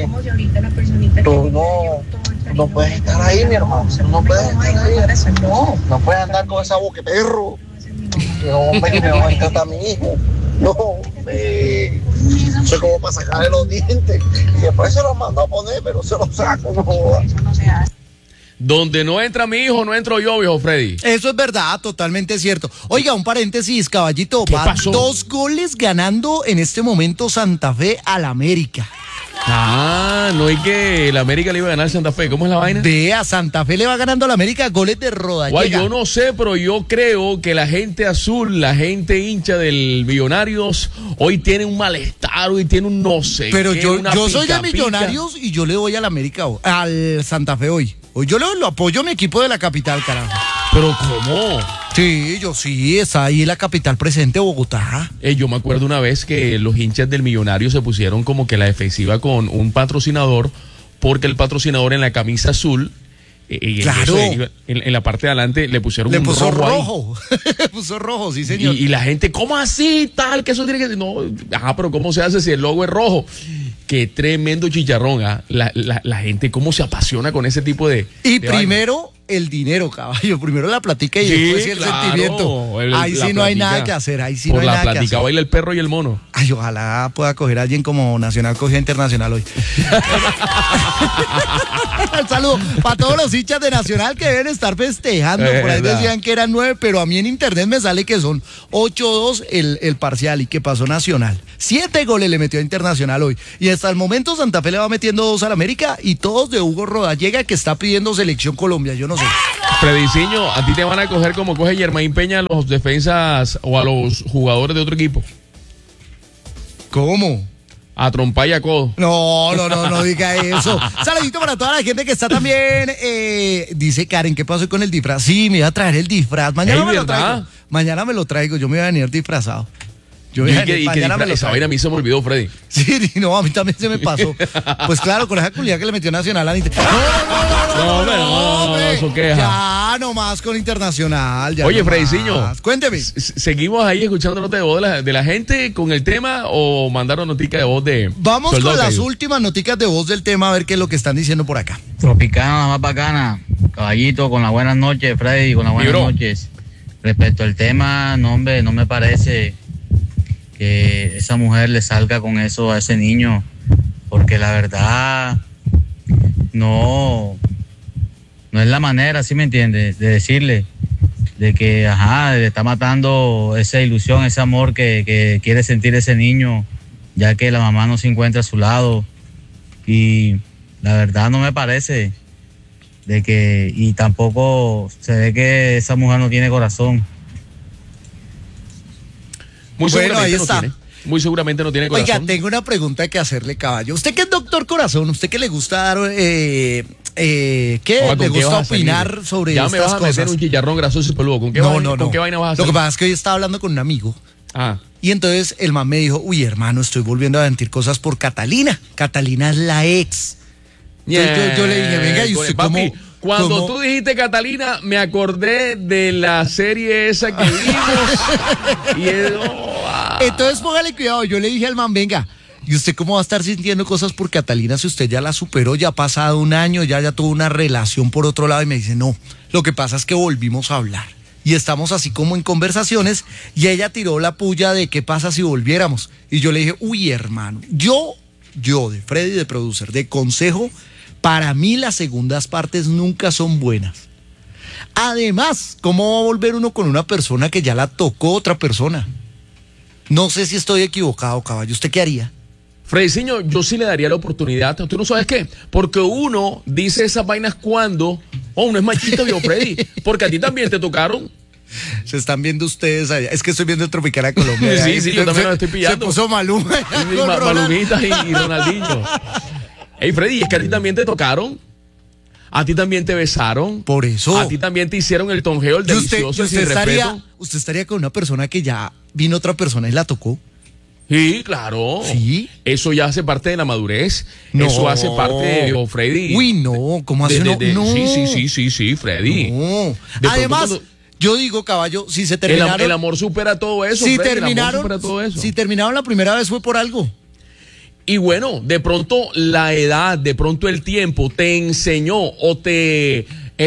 tú no, no puedes estar ahí, mi hermano. No puedes estar ahí. No, no puedes andar con esa boca de perro. Que hombre, que me va a encantar a mi hijo. No, hombre. Eso es como para sacarle los dientes. Y después se los mando a poner, pero se los saco, no joda. Donde no entra mi hijo, no entro yo, viejo Freddy. Eso es verdad, totalmente cierto. Oiga, un paréntesis, caballito. ¿Qué Va pasó? dos goles ganando en este momento Santa Fe al América. Ah, no es que el América le iba a ganar Santa Fe. ¿Cómo es la vaina? Vea, Santa Fe le va ganando al América goles de Rodallega. Guay, yo no sé, pero yo creo que la gente azul, la gente hincha del Millonarios, hoy tiene un malestar, hoy tiene un no sé Pero qué, yo, una yo soy de pica, pica. Millonarios y yo le voy al América, ho- al Santa Fe hoy. Hoy yo lo, lo apoyo a mi equipo de la capital, carajo. Pero ¿cómo? Sí, yo sí, está ahí la capital presente, Bogotá. Eh, yo me acuerdo una vez que los hinchas del Millonario se pusieron como que la defensiva con un patrocinador, porque el patrocinador en la camisa azul, eh, y en Claro. eso, en, en la parte de adelante le pusieron Le un puso rojo ahí. rojo. Le puso rojo, sí, señor. Y, y la gente, ¿cómo así? Tal, que eso tiene que. No, ajá, pero ¿cómo se hace si el logo es rojo? Qué tremendo chicharrón, ¿ah? La, la, la gente, ¿cómo se apasiona con ese tipo de. Y de primero, el dinero, caballo. Primero la platica y Sí, después sí el claro, sentimiento. el- ahí la sí no hay platica. nada que hacer, ahí sí Por no hay la nada que plática hacer. baila el perro y el mono. Ay, ojalá pueda coger a alguien como Nacional cogió a Internacional hoy. Un saludo para todos los hinchas de Nacional que deben estar festejando. Es Por ahí verdad. decían que eran nueve, pero a mí en internet me sale que son ocho dos el, el parcial. ¿Y qué pasó Nacional? Siete goles le metió a Internacional hoy. Y hasta el momento Santa Fe le va metiendo dos al América y todos de Hugo Rodallega, que está pidiendo selección Colombia. Yo no sé. Frediciño, a ti te van a coger como coge Germain Peña a los defensas o a los jugadores de otro equipo. ¿Cómo? A trompa y a codo. No, no, no, no diga eso. Saludito para toda la gente que está también. Eh, dice Karen, ¿qué pasó con el disfraz? Sí, me iba a traer el disfraz. Mañana Ey, me lo ¿verdad? traigo. Mañana me lo traigo. Yo me voy a venir disfrazado. Yo voy Y a que, venir, y que mañana me disfraz- lo esa traigo. vaina a mí se me olvidó, Freddy. Sí, no, a mí también se me pasó. Pues claro, con esa culiada que le metió Nacional a Inter. No, no, no, no, No, hombre, no, no, no, hombre. eso queja. Ya, nomás con Internacional. Ya Oye, nomás. Frediciño. Cuénteme. S- ¿Seguimos ahí escuchando nota de voz de la, de la gente con el tema o mandaron notica de voz de Vamos Soldado con las Caído? últimas noticias de voz del tema, a ver qué es lo que están diciendo por acá. Tropicana, la más bacana. Caballito, con las buenas noches, Freddy, con las buenas Mi bro. noches. Respecto al tema, no, hombre, no me parece que esa mujer le salga con eso a ese niño, porque la verdad no, no es la manera, ¿sí me entiendes? De decirle de que, ajá, le está matando esa ilusión, ese amor que, que quiere sentir ese niño, ya que la mamá no se encuentra a su lado. Y la verdad no me parece de que, y tampoco se ve que esa mujer no tiene corazón. Muy Bueno, seguramente ahí no está. tiene. Muy seguramente no tiene corazón. Oiga, tengo una pregunta que hacerle, caballo. Usted que es doctor corazón, usted que le gusta dar, eh, eh, ¿qué? Oiga, ¿con Le qué gusta vas a opinar salir? sobre Ya estas me vas a meter cosas. un chicharrón grasoso y peludo. ¿Con qué, No, vaina, no, ¿con no. qué vaina vas a Lo hacer? que pasa es que hoy estaba hablando con un amigo. Ah. Y entonces el man me dijo, uy, hermano, estoy volviendo a sentir cosas por Catalina. Catalina es la ex. Entonces yo, yo le dije, venga, ¿y usted Papi, cómo? Cuando cómo? tú dijiste Catalina, me acordé de la serie esa que vimos. y es, oh, ah. Entonces póngale cuidado, yo le dije al man, venga, ¿y usted cómo va a estar sintiendo cosas por Catalina si usted ya la superó, ya ha pasado un año, ya, ya tuvo una relación por otro lado? Y me dice, no, lo que pasa es que volvimos a hablar. Y estamos así como en conversaciones y ella tiró la puya de qué pasa si volviéramos. Y yo le dije, uy, hermano, yo, yo de Freddy, de producer, de consejo, para mí las segundas partes nunca son buenas. Además, ¿cómo va a volver uno con una persona que ya la tocó otra persona? No sé si estoy equivocado, caballo. ¿Usted qué haría? Frediciño, yo sí le daría la oportunidad. ¿Tú no sabes qué? Porque uno dice esas vainas cuando, oh, uno es machista, viejo Freddy, porque a ti también te tocaron. Se están viendo ustedes allá. Es que estoy viendo el Tropicana Colombia. Sí, Ahí sí, se- yo también se- lo estoy pillando. Se puso Maluma. Sí, con Ma- Ronald. Malumita y, y Ronaldinho. Ey, Freddy, es que a ti también te tocaron. A ti también te besaron. Por eso. A ti también te hicieron el tonjeo, el ¿Y usted, delicioso, y el sin usted estaría, respeto. usted estaría con una persona que ya vino otra persona y la tocó? Sí, claro. Sí. Eso ya hace parte de la madurez. No. Eso hace parte de oh, Freddy. Uy, no. ¿Cómo hace De- de- uno? de- No. Sí, sí, sí, sí, sí, Freddy. No. De Además, pronto yo digo, caballo, si se El, am- terminaron... el amor supera todo eso. si Freddy, el amor terminaron, supera todo eso. si terminaron la primera vez fue por algo. Y bueno, de pronto la edad, de pronto el tiempo te enseñó o te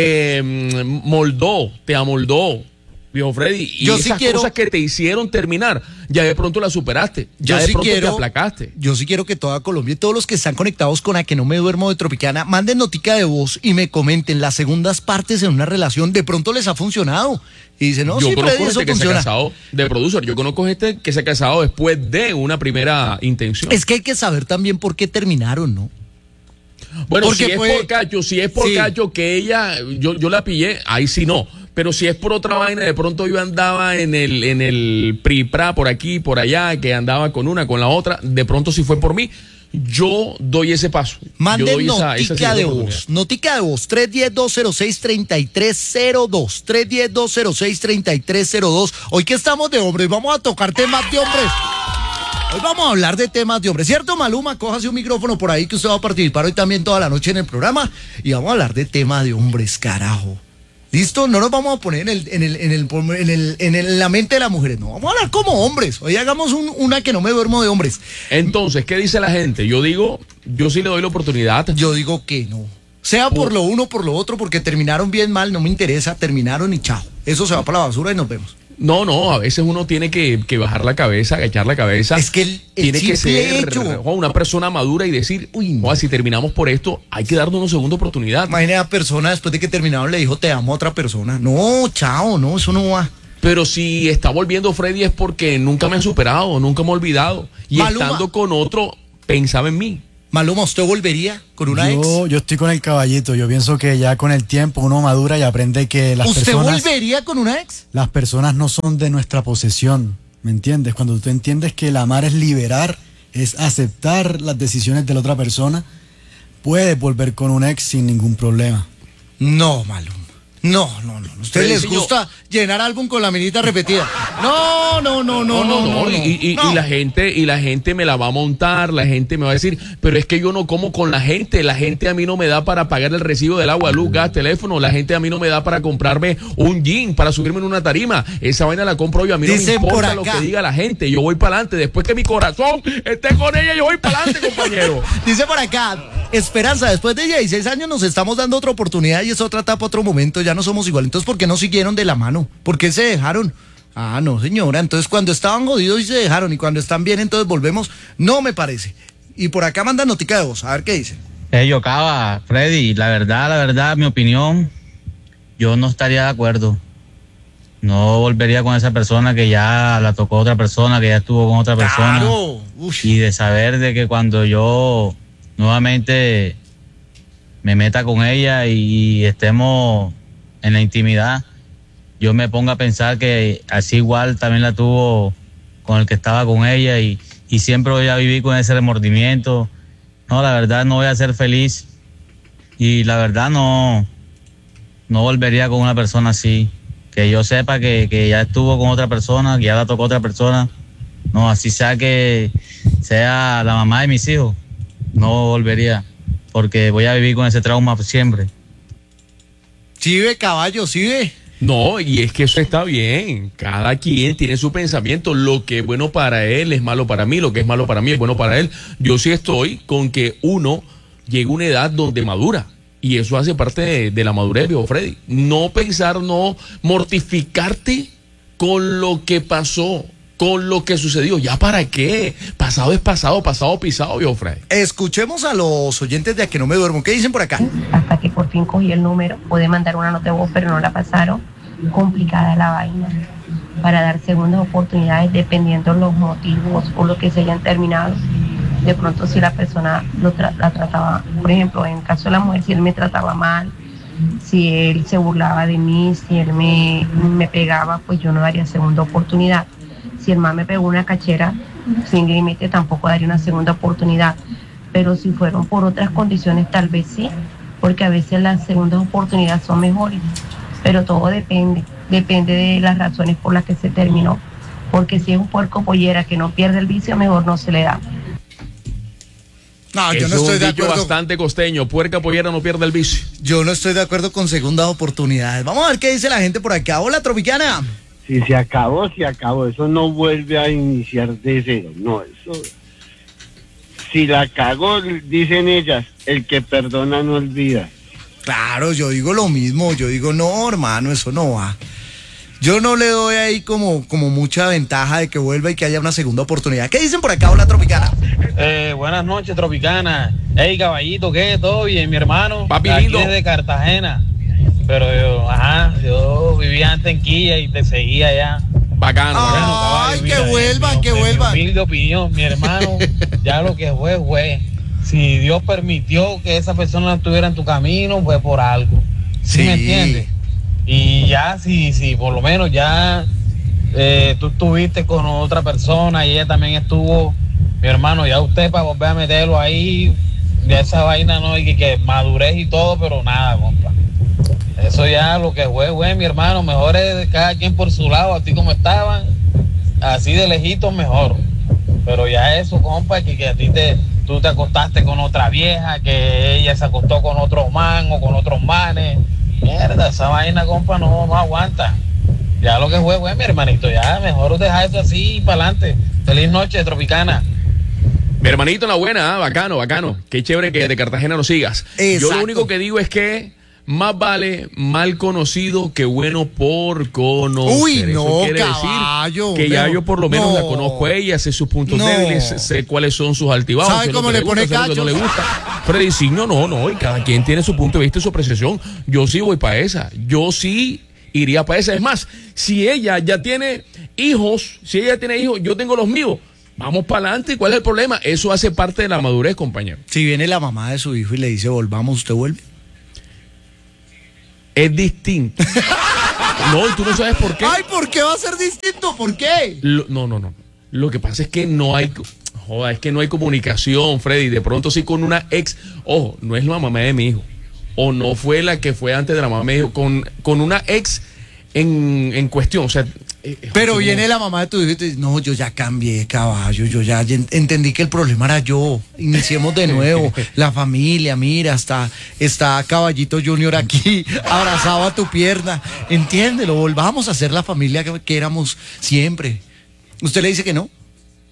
eh, moldó, te amoldó, viejo Freddy. Y Yo sí esas quiero- cosas que te hicieron terminar, ya de pronto las superaste. Ya Yo de sí pronto quiero, te aplacaste. Yo sí quiero que toda Colombia y todos los que están conectados con A Que No Me Duermo de Tropicana manden notica de voz y me comenten las segundas partes en una relación. De pronto les ha funcionado. Y dicen, no, Yo sí, conozco Freddy, eso gente que se ha funciona. casado de producer. Yo conozco gente que se ha casado después de una primera intención. Es que hay que saber también por qué terminaron, ¿no? Bueno, Porque si es fue- por cacho, si es por Sí. cacho que ella, yo, yo la pillé, ahí sí no. Pero si es por otra vaina, de pronto yo andaba en el, en el PRIPRA, por aquí, por allá, que andaba con una, con la otra, de pronto si fue por mí, yo doy ese paso. Yo Manden doy esa- esa notica segunda de oportunidad. voz. Notica de voz. tres uno cero, dos cero seis, tres tres cero dos. tres uno cero, dos cero seis, tres tres cero dos. Hoy que estamos de hombres, vamos a tocar temas de hombres. Hoy vamos a hablar de temas de hombres. ¿Cierto, Maluma? Cójase un micrófono por ahí que usted va a participar hoy también toda la noche en el programa. Y vamos a hablar de temas de hombres, carajo. ¿Listo? No nos vamos a poner en, el, en, el, en, el, en, el, en el- la mente de las mujeres. No, vamos a hablar como hombres. Hoy hagamos un- una que no me duermo de hombres. Entonces, ¿qué dice la gente? Yo digo, yo sí le doy la oportunidad. Yo digo que no. Sea por lo uno o por lo otro, porque terminaron bien mal, no me interesa, terminaron y chao. Eso se va para la basura y nos vemos. No, no, a veces uno tiene que, que bajar la cabeza, agachar la cabeza. Es que el, el tiene que ser hecho. oh, una persona madura y decir, uy, no, si terminamos por esto, hay que darnos una segunda oportunidad. Imagínate a persona después de que terminaron le dijo te amo a otra persona. No, chao, no, eso no va. Pero si está volviendo Freddy es porque nunca me han superado, nunca me he olvidado. Y Maluma. Estando con otro, pensaba en mí. Maluma, ¿usted volvería con una yo, ex? Yo estoy con el caballito. Yo pienso que ya con el tiempo uno madura y aprende que las ¿Usted personas... volvería con una ex? Las personas no son de nuestra posesión, ¿me entiendes? Cuando tú entiendes que el amar es liberar, es aceptar las decisiones de la otra persona, puedes volver con un ex sin ningún problema. No, Maluma. No, no, no. ¿A ustedes les gusta llenar álbum con la minita repetida? No, no, no, no, no, no. no, y, y, no. y la gente, y la gente me la va a montar, la gente me va a decir, pero es que yo no como con la gente, la gente a mí no me da para pagar el recibo del agua, luz, gas, teléfono, la gente a mí no me da para comprarme un jean, para subirme en una tarima, esa vaina la compro yo, a mí no Dicen me por importa lo acá. que diga la gente, yo voy para adelante, después que mi corazón esté con ella, yo voy para adelante, compañero. Dice por acá, Esperanza, después de dieciséis años nos estamos dando otra oportunidad y es otra etapa, otro momento, ya no somos igual. Entonces, ¿por qué no siguieron de la mano? ¿Por qué se dejaron? Ah, no, señora. Entonces, cuando estaban jodidos y se dejaron y cuando están bien, entonces volvemos. No me parece. Y por acá manda notica de voz, a ver qué dice. Eh, yo acaba, Freddy, la verdad, la verdad, mi opinión, yo no estaría de acuerdo. No volvería con esa persona que ya la tocó otra persona, que ya estuvo con otra persona. Claro. Uf. Y de saber de que cuando yo nuevamente me meta con ella y estemos en la intimidad, yo me ponga a pensar que así igual también la tuvo con el que estaba con ella y, y siempre voy a vivir con ese remordimiento. No, la verdad no voy a ser feliz y la verdad no, no volvería con una persona así. Que yo sepa que, que ya estuvo con otra persona, que ya la tocó otra persona. No, así sea que sea la mamá de mis hijos, no volvería, porque voy a vivir con ese trauma siempre. Sí ve, caballo, sí ve. No, y es que eso está bien. Cada quien tiene su pensamiento. Lo que es bueno para él es malo para mí. Lo que es malo para mí es bueno para él. Yo sí estoy con que uno llegue a una edad donde madura. Y eso hace parte de, de la madurez, viejo Freddy. No pensar, no mortificarte con lo que pasó, con lo que sucedió. ¿Ya para qué? Pasado es pasado, pasado pisado, viejo Freddy. Escuchemos a los oyentes de A Que No Me Duermo. ¿Qué dicen por acá? Hasta que por fin cogí el número, pude mandar una nota de voz, pero no la pasaron. Complicada la vaina para dar segundas oportunidades dependiendo los motivos o lo que se hayan terminado. De pronto si la persona lo tra- la trataba, por ejemplo, en el caso de la mujer, si él me trataba mal, si él se burlaba de mí, si él me, me pegaba, pues yo no daría segunda oportunidad. Si el man me pegó una cachera sin límite, tampoco daría una segunda oportunidad. Pero si fueron por otras condiciones, tal vez sí, porque a veces las segundas oportunidades son mejores. Pero todo depende, depende de las razones por las que se terminó. Porque si es un puerco pollera que no pierde el vicio, mejor no se le da. No, yo Es no estoy un de dicho acuerdo. bastante costeño. Puerca pollera no pierde el vicio. Yo no estoy de acuerdo con segundas oportunidades. Vamos a ver qué dice la gente por acá. Hola, Tropicana. Si se acabó, se acabó. Eso no vuelve a iniciar de cero. No, eso. Si la cagó, dicen ellas, el que perdona no olvida. Claro, yo digo lo mismo. Yo digo, no, hermano, eso no va. Yo no le doy ahí como, como mucha ventaja de que vuelva y que haya una segunda oportunidad. ¿Qué dicen por acá? Hola, Tropicana. Eh, buenas noches, Tropicana. Hey, caballito, ¿qué? ¿Todo bien, mi hermano? Papi Aquí lindo. desde Cartagena. Pero yo, ajá, yo vivía antes en Quilla y te seguía allá. Bacano, Ay, bacano. caballo, que mira, vuelvan, en- que en mi vuelvan. humilde opinión, mi hermano, ya lo que fue, fue. Si Dios permitió que esa persona estuviera en tu camino, fue por algo. ¿Sí, Sí. me entiendes? Y ya, si, si por lo menos ya eh, tú estuviste con otra persona y ella también estuvo, mi hermano, ya usted para volver a meterlo ahí, de esa vaina no hay que, que madurez y todo, pero nada, compa. Eso ya lo que fue, güey, mi hermano, mejor es cada quien por su lado, así como estaban, así de lejitos mejor. Pero ya eso, compa, que, que a ti te, tú te acostaste con otra vieja, que ella se acostó con otro man o con otros manes. Mierda, esa vaina, compa, no, no aguanta. Ya lo que fue, güey, mi hermanito, ya mejor dejar eso así para adelante. Feliz noche, Tropicana. Mi hermanito en la buena, ¿eh? Bacano, bacano. Qué chévere que de Cartagena nos sigas. Exacto. Yo lo único que digo es que más vale mal conocido que bueno por conocer. Uy, Eso no, quiere caballo, decir que ya pero- yo por lo menos no. la conozco a ella, sé sus puntos No. débiles, sé cuáles son sus altibajos. ¿Sabe sé lo cómo que le gusta, pone sé lo que no le cachos? gusta. Freddy Signo, no, no, y cada quien tiene su punto de vista y su apreciación. Yo sí voy para esa. Yo sí iría para esa. Es más, si ella ya tiene hijos, si ella tiene hijos, yo tengo los míos. Vamos para adelante. ¿Cuál es el problema? Eso hace parte de la madurez, compañero. Si viene la mamá de su hijo y le dice volvamos, ¿usted vuelve? Es distinto. No, y tú no sabes por qué. Ay, ¿por qué va a ser distinto? ¿Por qué? Lo- no, no, no. Lo que pasa es que no hay, joda, es que no hay comunicación, Freddy. De pronto sí con una ex, ojo, no es la mamá de mi hijo, o no fue la que fue antes de la mamá de mi hijo, con, con una ex en, en cuestión, o sea. eh, Pero como- viene la mamá de tu hijo y te dice, no, yo ya cambié, caballo, yo ya ent- entendí que el problema era yo, iniciemos de nuevo, la familia, mira, está, está Caballito Junior aquí, abrazado a tu pierna, entiéndelo, volvamos a ser la familia que, que éramos siempre. ¿Usted le dice que no?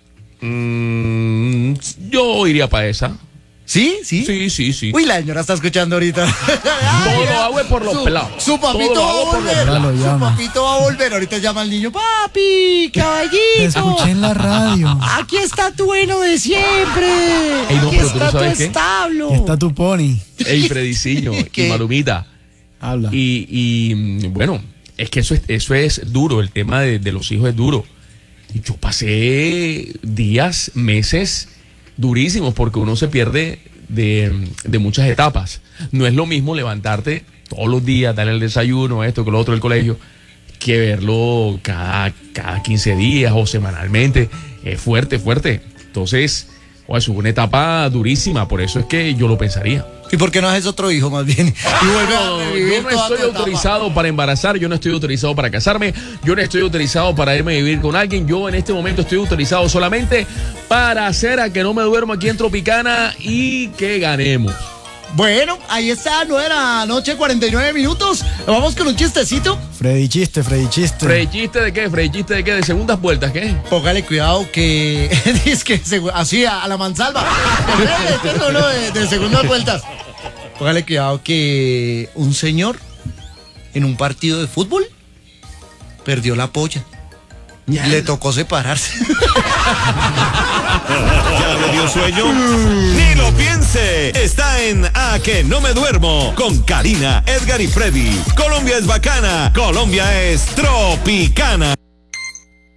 Mm, yo iría para esa. ¿Sí? ¿Sí? Sí, sí, sí. Uy, la señora está escuchando ahorita. Todo lo hago es por los Su- pelados. Su papito Todo lo va a hago por los volver. pelados. Su Llama. papito va a volver. Ahorita llama al niño. Papi, caballito. Te escuché en la radio. Aquí está tu bueno de siempre. Ey, no, Aquí pero tú está no sabes tu qué. establo. Está tu pony. Ey, Frediciño y ¿Qué? Malumita. Habla. Y, y, mm, bueno, es que eso es, eso es duro, el tema de, de los hijos es duro. Y yo pasé días, meses durísimos porque uno se pierde de, de muchas etapas. No es lo mismo levantarte todos los días, darle el desayuno, esto, que lo otro del colegio, que verlo cada, cada quince días o semanalmente. Es fuerte, fuerte. Entonces, bueno, es una etapa durísima, por eso es que yo lo pensaría. ¿Y por qué no haces otro hijo más bien? Y vuelve a No, revivir yo no toda estoy tu etapa. autorizado para embarazar, yo no estoy autorizado para casarme, yo no estoy autorizado para irme a vivir con alguien, yo en este momento estoy autorizado solamente para hacer a que no me duermo aquí en Tropicana y que ganemos. Bueno, ahí está, nueve de la noche, cuarenta y nueve minutos. Vamos con un chistecito. Freddy chiste, Freddy chiste. ¿Frey chiste de qué? ¿Frey chiste de qué? ¿De segundas vueltas? ¿Qué? Póngale cuidado que es que segu- así a, a la mansalva. Este es uno de, de segundas vueltas. Póngale cuidado que un señor en un partido de fútbol perdió la polla. Le tocó separarse. ¿Ya le dio sueño? Ni lo piense. Está en A Que No Me Duermo con Karina, Edgar y Freddy. Colombia es bacana. Colombia es tropicana.